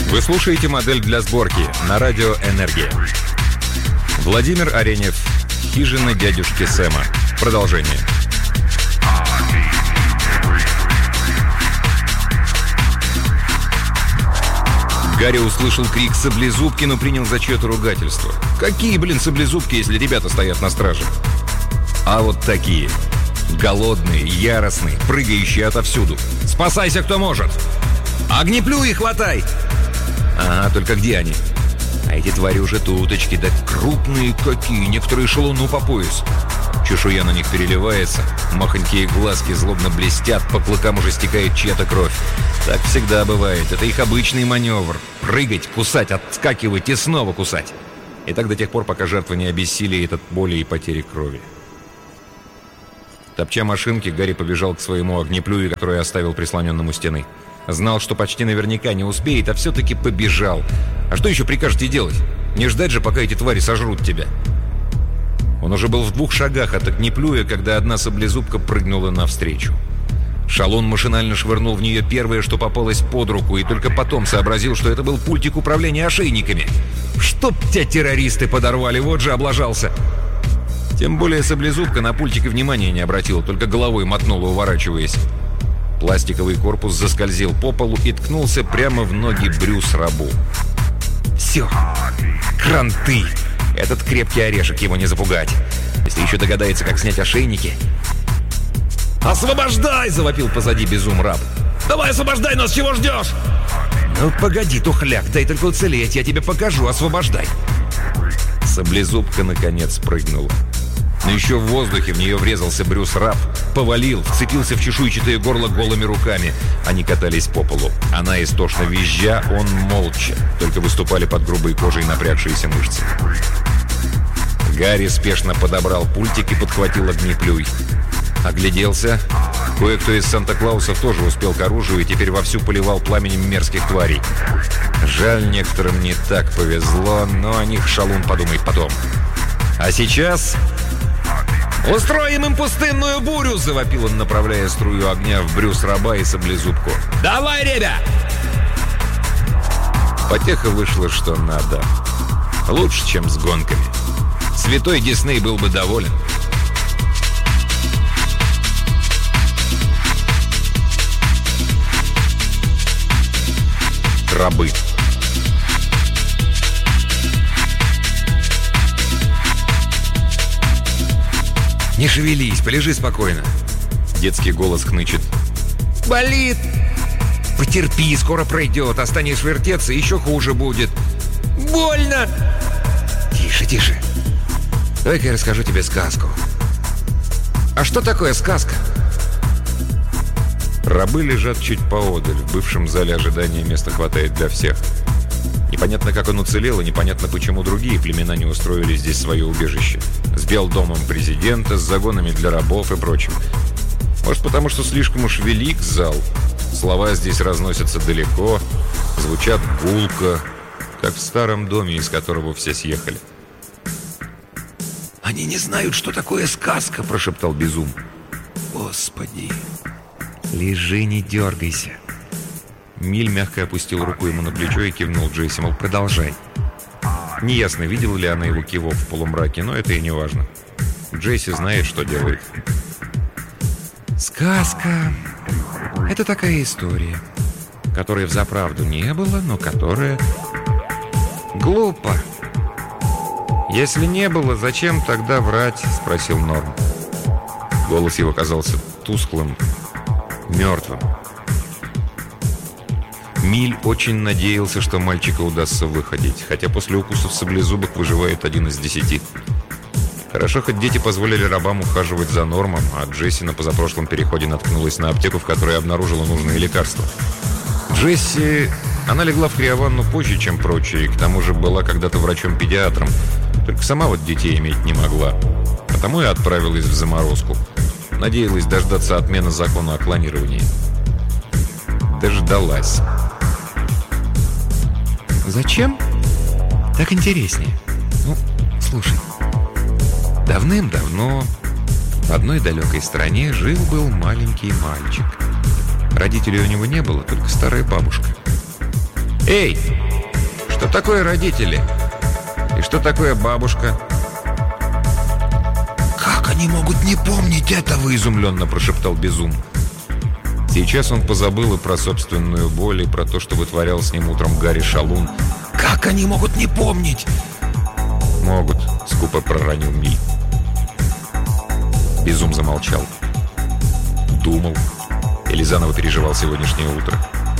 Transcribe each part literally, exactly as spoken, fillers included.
Вы слушаете модель для сборки на радио «Энергия». Владимир Аренев. Хижина дядюшки Сэма. Продолжение. Гарри услышал крик саблезубки, но принял за чье-то ругательство. Какие, блин, саблезубки, если ребята стоят на страже? А вот такие. Голодные, яростные, прыгающие отовсюду. Спасайся, кто может! Огнеплюи хватай! Ага, только где они? А эти твари уже туточки, да крупные какие, некоторые шалуну по пояс. Чешуя на них переливается, махонькие глазки злобно блестят, по клыкам уже стекает чья-то кровь. Так всегда бывает, это их обычный маневр. Прыгать, кусать, отскакивать и снова кусать. И так до тех пор, пока жертва не обессилеет от боли и потери крови. Топча машинки, Гарри побежал к своему огнеплюю, который оставил прислоненным у стены. Знал, что почти наверняка не успеет, а все-таки побежал. А что еще прикажете делать? Не ждать же, пока эти твари сожрут тебя. Он уже был в двух шагах от огнеплюя, когда одна саблезубка прыгнула навстречу. Шалун машинально швырнул в нее первое, что попалось под руку, и только потом сообразил, что это был пультик управления ошейниками. Чтоб тебя террористы подорвали, вот же облажался. Тем более саблезубка на пультик и внимания не обратила, только головой мотнула, уворачиваясь. Пластиковый корпус заскользил по полу и ткнулся прямо в ноги Брюс-рабу. Все, кранты! Этот крепкий орешек, его не запугать. Если еще догадается, как снять ошейники... «Освобождай!» — завопил позади безум-раб. «Давай, освобождай нас! Чего ждешь?» «Ну, погоди, тухляк, дай только уцелеть, я тебе покажу, освобождай!» Саблезубка, наконец, прыгнула. Но еще в воздухе в нее врезался Брюс-раб, повалил, вцепился в чешуйчатое горло голыми руками. Они катались по полу. Она истошно визжа, он молча. Только выступали под грубой кожей напрягшиеся мышцы. Гарри спешно подобрал пультик и подхватил огнеплюй. Огляделся. Кое-кто из Санта-Клаусов тоже успел к оружию и теперь вовсю поливал пламенем мерзких тварей. Жаль, некоторым не так повезло, но о них шалун подумает потом. А сейчас... «Устроим им пустынную бурю!» — завопил он, направляя струю огня в Брюс-раба и саблезубку. «Давай, ребят!» Потеха вышла, что надо. Лучше, чем с гонками. Святой Дисней был бы доволен. Рабы. «Не шевелись, полежи спокойно!» Детский голос хнычет. «Болит!» «Потерпи, скоро пройдет, а станешь вертеться, еще хуже будет!» «Больно!» «Тише, тише! Давай-ка я расскажу тебе сказку!» «А что такое сказка?» Рабы лежат чуть поодаль. В бывшем зале ожидания места хватает для всех. Непонятно, как он уцелел, и непонятно, почему другие племена не устроили здесь свое убежище. С Белдомом президента, с загонами для рабов и прочим. Может, потому что слишком уж велик зал. Слова здесь разносятся далеко, звучат гулко, как в старом доме, из которого все съехали. «Они не знают, что такое сказка», — прошептал Безум. «Господи! Лежи, не дергайся». Миль мягко опустил руку ему на плечо и кивнул Джесси, мол, продолжай. Неясно, видела ли она его кивок в полумраке, но это и не важно. Джесси знает, что делает. Сказка — это такая история, которой взаправду не было, но которая... Глупо. «Если не было, зачем тогда врать?» — спросил Норм. Голос его казался тусклым, мертвым. Миль очень надеялся, что мальчика удастся выходить, хотя после укусов саблезубок выживает один из десяти. Хорошо, хоть дети позволили рабам ухаживать за Нормом, а Джесси на позапрошлом переходе наткнулась на аптеку, в которой обнаружила нужные лекарства. Джесси... Она легла в криованну позже, чем прочие, и к тому же была когда-то врачом-педиатром, только сама вот детей иметь не могла. Потому и отправилась в заморозку. Надеялась дождаться отмены закона о клонировании. Дождалась. Зачем? Так интереснее. Ну, слушай. Давным-давно в одной далекой стране жил-был маленький мальчик. Родителей у него не было, только старая бабушка. Эй, что такое родители? И что такое бабушка? «Как они могут не помнить этого?» — изумленно прошептал Безум. Сейчас он позабыл и про собственную боль, и про то, что вытворял с ним утром Гарри Шалун. «Как они могут не помнить?» «Могут», — скупо проронил Миль. Безум замолчал. Думал. Или заново переживал сегодняшнее утро.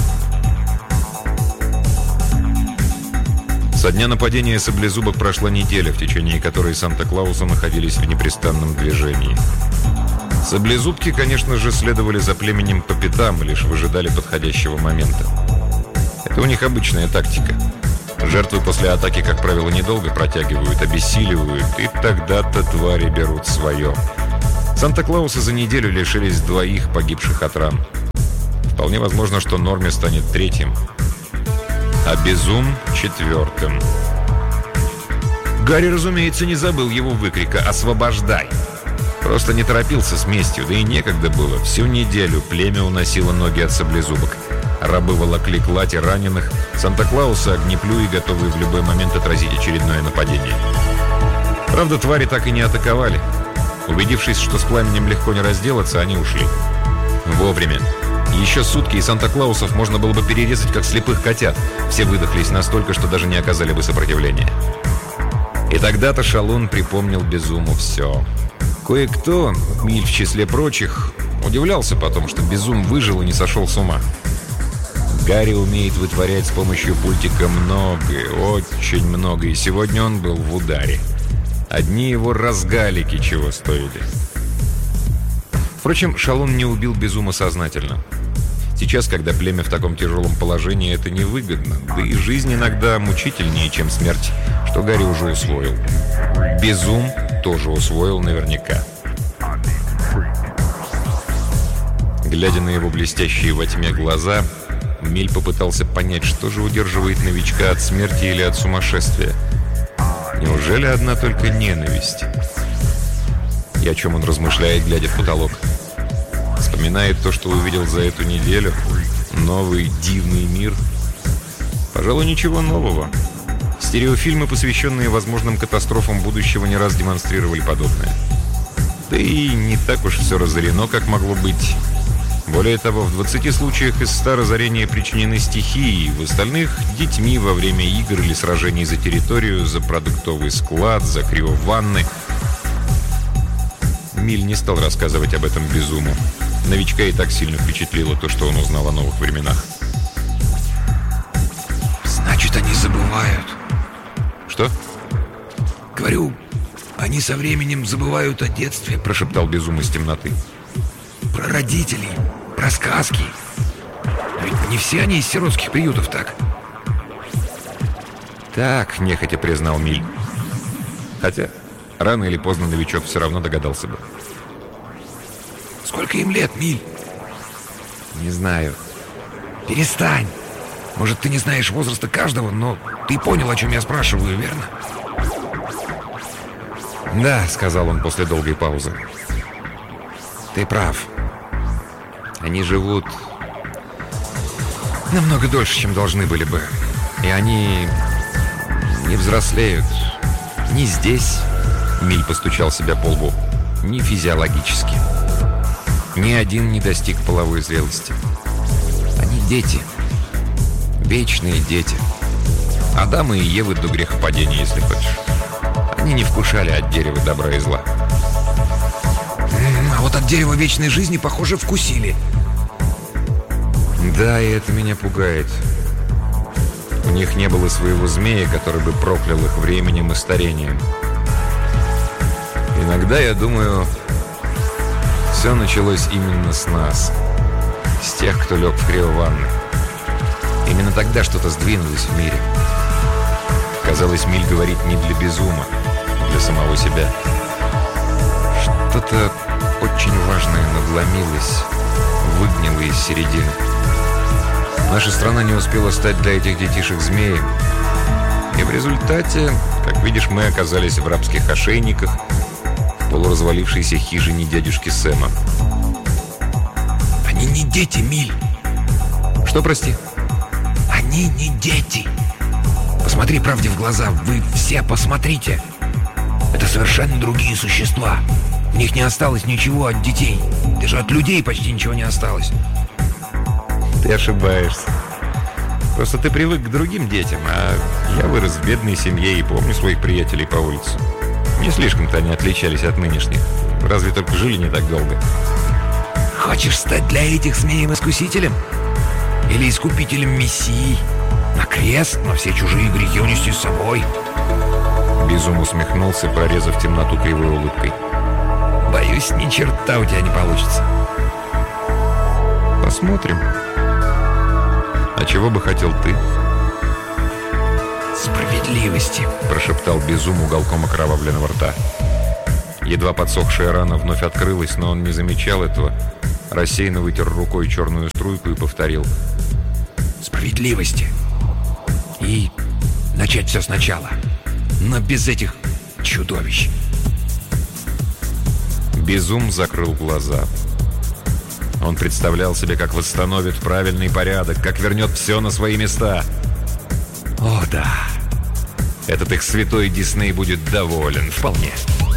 Со дня нападения саблезубок прошла неделя, в течение которой Санта-Клаусы находились в непрестанном движении. Саблезубки, конечно же, следовали за племенем по пятам и лишь выжидали подходящего момента. Это у них обычная тактика. Жертвы после атаки, как правило, недолго протягивают, обессиливают, и тогда-то твари берут свое. Санта-Клаусы за неделю лишились двоих погибших от ран. Вполне возможно, что Норме станет третьим, а Безум — четвертым. Гарри, разумеется, не забыл его выкрика «Освобождай!». Просто не торопился с местью, да и некогда было. Всю неделю племя уносило ноги от саблезубок. Рабы волокли клади раненых, Санта-Клаусы огнеплюи, готовые в любой момент отразить очередное нападение. Правда, твари так и не атаковали. Убедившись, что с пламенем легко не разделаться, они ушли. Вовремя. Еще сутки, и Санта-Клаусов можно было бы перерезать, как слепых котят. Все выдохлись настолько, что даже не оказали бы сопротивления. И тогда-то Шалун припомнил Безуму все. Кое-кто, Миль в числе прочих, удивлялся потом, что Безум выжил и не сошел с ума. Гарри умеет вытворять с помощью пультика многое, очень много, и сегодня он был в ударе. Одни его разгалики чего стоили. Впрочем, Шалун не убил Безума сознательно. Сейчас, когда племя в таком тяжелом положении, это невыгодно. Да и жизнь иногда мучительнее, чем смерть, что Гарри уже усвоил. Безум тоже усвоил наверняка. Глядя на его блестящие во тьме глаза, Миль попытался понять, что же удерживает новичка от смерти или от сумасшествия. Неужели одна только ненависть? И о чем он размышляет, глядя в потолок? Вспоминает то, что увидел за эту неделю. Новый дивный мир. Пожалуй, ничего нового. Стереофильмы, посвященные возможным катастрофам будущего, не раз демонстрировали подобное. Да и не так уж все разорено, как могло быть. Более того, в двадцати случаях из ста разорения причинены стихией, в остальных – детьми во время игр или сражений за территорию, за продуктовый склад, за криованны. Миль не стал рассказывать об этом Безуму. Новичка и так сильно впечатлило то, что он узнал о новых временах. «Значит, они забывают». «Что?» «Говорю, они со временем забывают о детстве», — прошептал Безум из темноты. «Про родителей, про сказки. Ведь не все они из сиротских приютов, так?» «Так», — нехотя признал Миль. Хотя рано или поздно новичок все равно догадался бы. «Сколько им лет, Миль?» «Не знаю». «Перестань. Может, ты не знаешь возраста каждого, но ты понял, о чем я спрашиваю, верно?» «Да», — сказал он после долгой паузы. «Ты прав. Они живут намного дольше, чем должны были бы. И они не взрослеют ни здесь», — Миль постучал себя по лбу, — «ни физиологически. Ни один не достиг половой зрелости. Они дети. Вечные дети. Адама и Евы до грехопадения, если хочешь. Они не вкушали от дерева добра и зла». А вот от дерева вечной жизни, похоже, вкусили. Да, и это меня пугает. У них не было своего змея, который бы проклял их временем и старением. Иногда я думаю, все началось именно с нас. С тех, кто лег в криованны. Именно тогда что-то сдвинулось в мире. Казалось, Миль говорит не для Безума, а для самого себя. Что-то очень важное надломилось, выгнило из середины. Наша страна не успела стать для этих детишек змеем. И в результате, как видишь, мы оказались в рабских ошейниках, в полуразвалившейся хижине дядюшки Сэма. Они не дети, Миль. Что, прости? Они они не дети. Посмотри правде в глаза, вы все посмотрите. Это совершенно другие существа. В них не осталось ничего от детей. Даже от людей почти ничего не осталось. Ты ошибаешься. Просто ты привык к другим детям, а я вырос в бедной семье и помню своих приятелей по улице. Не слишком-то они отличались от нынешних. Разве только жили не так долго. Хочешь стать для этих змеем-искусителем? Или искупителем Мессии? На крест, на все чужие грехи унести с собой? Безум усмехнулся, прорезав темноту кривой улыбкой. Боюсь, ни черта у тебя не получится. Посмотрим. А чего бы хотел ты? Справедливости, прошептал Безум уголком окровавленного рта. Едва подсохшая рана вновь открылась, но он не замечал этого. Рассеянно вытер рукой черную струйку и повторил. Справедливости. И начать все сначала. Но без этих чудовищ. Безум закрыл глаза. Он представлял себе, как восстановит правильный порядок, как вернет все на свои места. О, да. Этот их святой Дисней будет доволен. Вполне.